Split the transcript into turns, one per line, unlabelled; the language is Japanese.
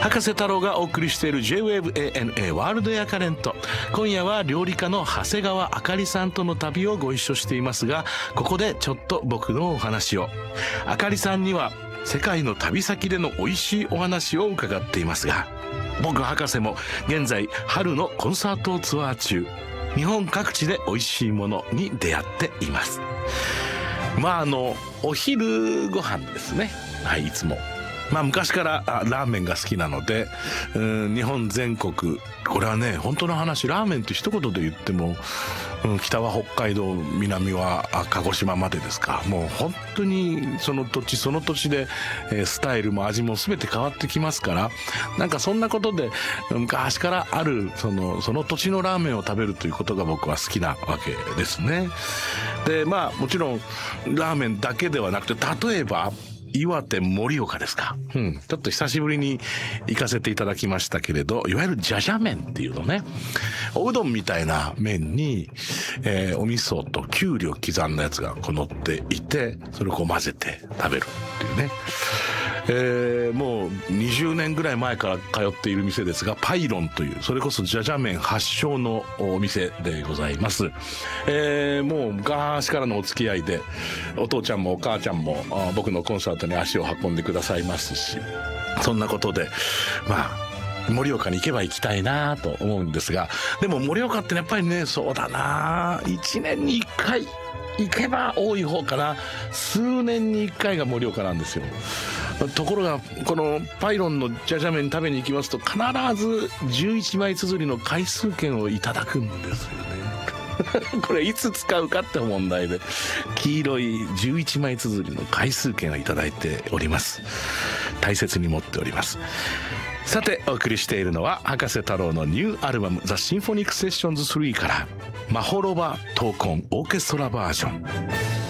博士太郎がお送りしている J-Wave ANA ワールドエアカレント。今夜は料理家の長谷川あかりさんとの旅をご一緒していますが、ここでちょっと僕のお話を。あかりさんには世界の旅先での美味しいお話を伺っていますが、僕博士も現在春のコンサートツアー中、日本各地で美味しいものに出会っています。お昼ご飯ですね。はい、いつも昔からラーメンが好きなので、日本全国、これはね本当の話、ラーメンって一言で言っても、北は北海道、南は鹿児島までですか。もう本当にその土地その土地で、スタイルも味も全て変わってきますから、なんかそんなことで昔からあるその土地のラーメンを食べるということが僕は好きなわけですね。でもちろんラーメンだけではなくて、例えば岩手盛岡ですか。ちょっと久しぶりに行かせていただきましたけれど、いわゆるじゃじゃ麺っていうのね、おうどんみたいな麺に、お味噌ときゅうりを刻んだやつが乗っていて、それを混ぜて食べるっていうね。もう20年ぐらい前から通っている店ですが、パイロンという、それこそじゃじゃ麺発祥のお店でございます。もう昔からのお付き合いで、お父ちゃんもお母ちゃんも僕のコンサートに足を運んでくださいますし、そんなことで盛岡に行けば行きたいなと思うんですが、でも盛岡ってやっぱりね、そうだな、1年に1回行けば多い方かな、数年に1回が盛岡なんですよ。ところがこのパイロンのじゃじゃ麺食べに行きますと、必ず11枚綴りの回数券をいただくんですよね。これいつ使うかって問題で、黄色い11枚綴りの回数券をいただいております。大切に持っております。さてお送りしているのは博士太郎のニューアルバム The Symphonic Sessions 3からマホロバ闘魂オーケストラバージョン。